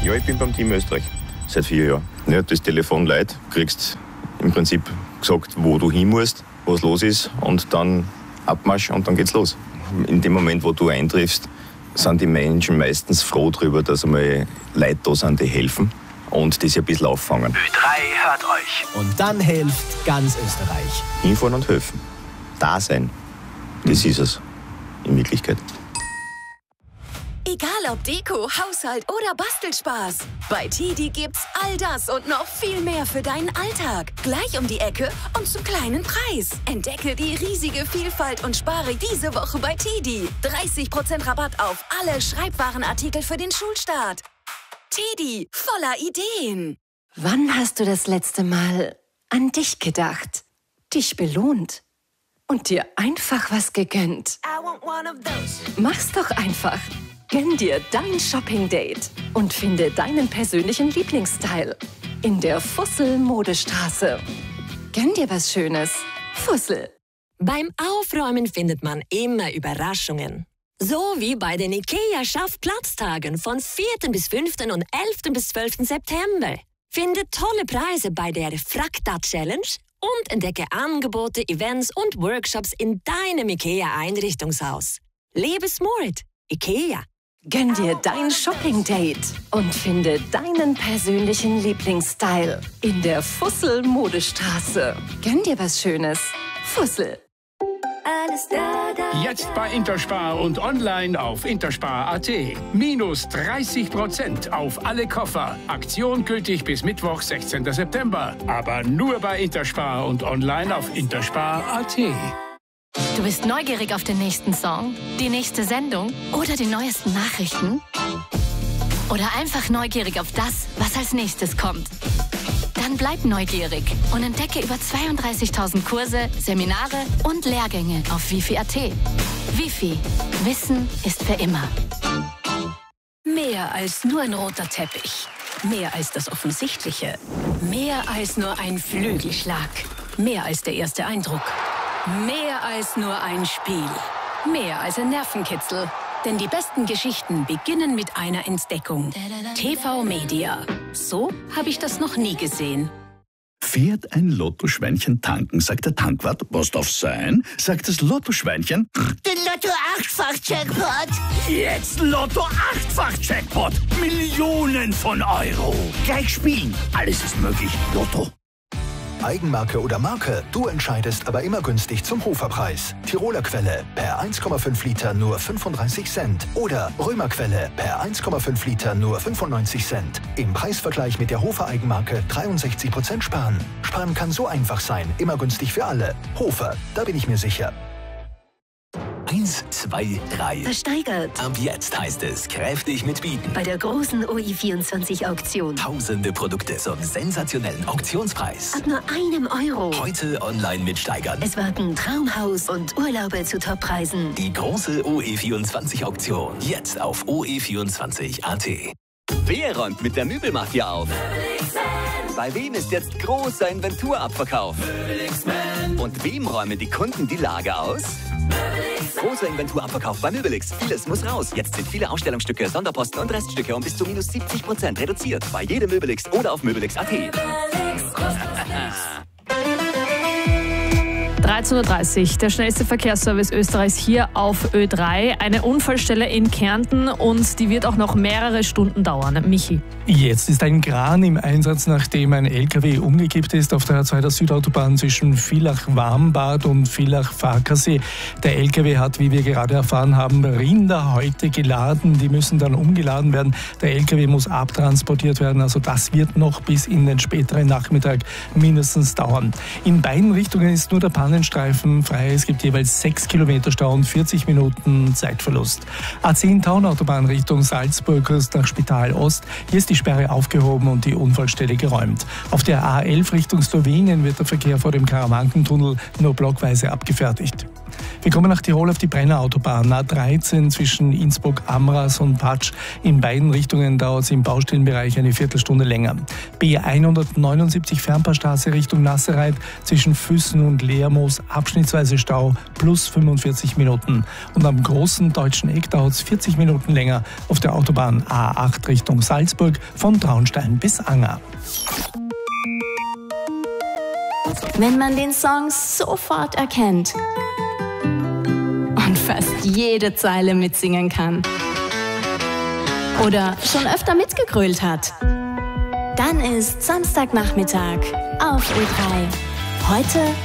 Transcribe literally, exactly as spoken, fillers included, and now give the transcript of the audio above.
Ja, ich bin beim Team Österreich seit vier Jahren. Ja, das Telefon leiht, kriegst im Prinzip gesagt, wo du hin musst, was los ist und dann Abmarsch und dann geht's los. In dem Moment, wo du eintriffst, sind die Menschen meistens froh darüber, dass einmal Leute da sind, die helfen und das ein bisschen auffangen. Ö drei hört euch. Und dann hilft ganz Österreich. Hinfahren und helfen. Da sein. Das ist es in Wirklichkeit. Egal ob Deko, Haushalt oder Bastelspaß. Bei Tidi gibt's all das und noch viel mehr für deinen Alltag. Gleich um die Ecke und zum kleinen Preis. Entdecke die riesige Vielfalt und spare diese Woche bei Tidi. dreißig Prozent Rabatt auf alle Schreibwarenartikel für den Schulstart. Tidi, voller Ideen. Wann hast du das letzte Mal an dich gedacht, dich belohnt und dir einfach was gegönnt? Mach's doch einfach. Gönn dir dein Shopping-Date und finde deinen persönlichen Lieblingsstyle in der Fussel-Modestraße. Gönn dir was Schönes. Fussel. Beim Aufräumen findet man immer Überraschungen. So wie bei den IKEA-Schaff-Platztagen von vierten bis fünften und elften bis zwölften September. Finde tolle Preise bei der Frakta-Challenge und entdecke Angebote, Events und Workshops in deinem IKEA-Einrichtungshaus. Lebe smart. IKEA. Gönn dir dein Shopping-Date und finde deinen persönlichen Lieblingsstyle in der Fussel-Modestraße. Gönn dir was Schönes. Fussel. Alles da, da. Jetzt bei Interspar und online auf interspar punkt at. Minus dreißig Prozent auf alle Koffer. Aktion gültig bis Mittwoch, sechzehnten September. Aber nur bei Interspar und online auf interspar punkt at. Du bist neugierig auf den nächsten Song, die nächste Sendung oder die neuesten Nachrichten? Oder einfach neugierig auf das, was als nächstes kommt? Dann bleib neugierig und entdecke über zweiunddreißigtausend Kurse, Seminare und Lehrgänge auf wifi punkt at. Wifi. Wissen ist für immer. Mehr als nur ein roter Teppich. Mehr als das Offensichtliche. Mehr als nur ein Flügelschlag. Mehr als der erste Eindruck. Mehr als nur ein Spiel. Mehr als ein Nervenkitzel. Denn die besten Geschichten beginnen mit einer Entdeckung. T V Media. So habe ich das noch nie gesehen. Fährt ein Lottoschweinchen tanken, sagt der Tankwart, was darf sein? Sagt das Lottoschweinchen, den Lotto-Achtfach-Jackpot. Jetzt Lotto-Achtfach-Jackpot. Millionen von Euro. Gleich spielen. Alles ist möglich. Lotto. Eigenmarke oder Marke, du entscheidest, aber immer günstig zum Hoferpreis. Tiroler Quelle per eins Komma fünf Liter nur fünfunddreißig Cent. Oder Römer Quelle per eins Komma fünf Liter nur fünfundneunzig Cent. Im Preisvergleich mit der Hofer Eigenmarke dreiundsechzig Prozent sparen. Sparen kann so einfach sein, immer günstig für alle. Hofer, da bin ich mir sicher. Eins, zwei, drei. Versteigert. Ab jetzt heißt es kräftig mitbieten. Bei der großen O I vierundzwanzig Auktion. Tausende Produkte zum sensationellen Auktionspreis. Ab nur einem Euro. Heute online mitsteigern. Es warten Traumhaus und Urlaube zu Toppreisen. Die große O E vierundzwanzig Auktion. Jetzt auf o e vierundzwanzig punkt at. Wer räumt mit der Möbelmafia auf? Bei wem ist jetzt großer Inventurabverkauf? Und wem räumen die Kunden die Lager aus? Großer Inventurabverkauf bei Möbelix. Vieles muss raus. Jetzt sind viele Ausstellungsstücke, Sonderposten und Reststücke um bis zu minus siebzig Prozent reduziert. Bei jedem Möbelix oder auf möbelix punkt at. dreizehn Uhr dreißig, der schnellste Verkehrsservice Österreichs hier auf Ö drei. Eine Unfallstelle in Kärnten und die wird auch noch mehrere Stunden dauern. Michi. Jetzt ist ein Kran im Einsatz, nachdem ein L K W umgekippt ist auf der A zwei der Südautobahn zwischen Villach-Warmbad und Villach-Farkasee. Der L K W hat, wie wir gerade erfahren haben, Rinder heute geladen. Die müssen dann umgeladen werden. Der L K W muss abtransportiert werden. Also das wird noch bis in den späteren Nachmittag mindestens dauern. In beiden Richtungen ist nur der Pannenstreifen frei. Es gibt jeweils sechs Kilometer Stau und vierzig Minuten Zeitverlust. A zehn Taunautobahn Richtung Salzburg nach Spital Ost. Hier ist die Sperre aufgehoben und die Unfallstelle geräumt. Auf der A elf Richtung Slowenien wird der Verkehr vor dem Karawankentunnel nur blockweise abgefertigt. Wir kommen nach Tirol auf die Brenner Autobahn. A dreizehn zwischen Innsbruck, Amras und Patsch. In beiden Richtungen dauert es im Baustellenbereich eine Viertelstunde länger. B hundertneunundsiebzig Fernpaarstraße Richtung Nasserreit zwischen Füssen und Leermoos abschnittsweise Stau plus fünfundvierzig Minuten. Und am großen deutschen Eck dauert es vierzig Minuten länger auf der Autobahn A acht Richtung Salzburg von Traunstein bis Anger. Wenn man den Song sofort erkennt und fast jede Zeile mitsingen kann oder schon öfter mitgegrölt hat, dann ist Samstagnachmittag auf Ö drei. Heute